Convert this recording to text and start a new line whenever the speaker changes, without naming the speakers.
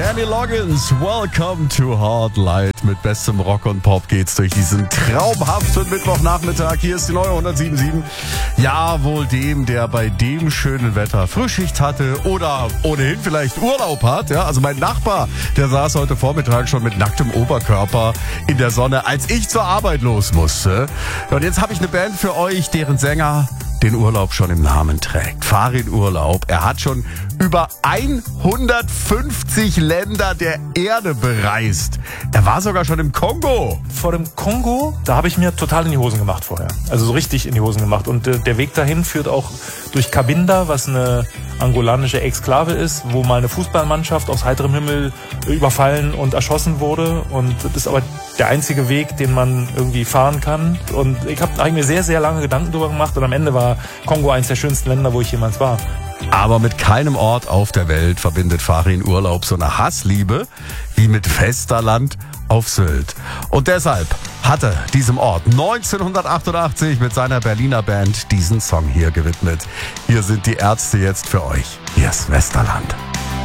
Kenny Loggins, welcome to Hard Light. Mit bestem Rock und Pop geht's durch diesen traumhaften Mittwochnachmittag. Hier ist die neue 107.7. Ja, wohl dem, der bei dem schönen Wetter Frühschicht hatte oder ohnehin vielleicht Urlaub hat. Ja, also mein Nachbar, der saß heute Vormittag schon mit nacktem Oberkörper in der Sonne, als ich zur Arbeit los musste. Und jetzt habe ich eine Band für euch, deren Sänger den Urlaub schon im Namen trägt. Farin Urlaub. Er hat schon über 150 Länder der Erde bereist. Er war sogar schon im Kongo.
Vor dem Kongo, da habe ich mir total in die Hosen gemacht vorher. Also so richtig in die Hosen gemacht. Und der Weg dahin führt auch durch Cabinda, was eine angolanische Exklave ist, wo mal eine Fußballmannschaft aus heiterem Himmel überfallen und erschossen wurde. Und das ist aber der einzige Weg, den man irgendwie fahren kann. Und ich habe mir sehr, sehr lange Gedanken darüber gemacht. Und am Ende war Kongo eines der schönsten Länder, wo ich jemals war.
Aber mit keinem Ort auf der Welt verbindet Farin Urlaub so eine Hassliebe wie mit Westerland auf Sylt. Und deshalb hatte diesem Ort 1988 mit seiner Berliner Band diesen Song hier gewidmet. Hier sind die Ärzte jetzt für euch. Hier ist Westerland.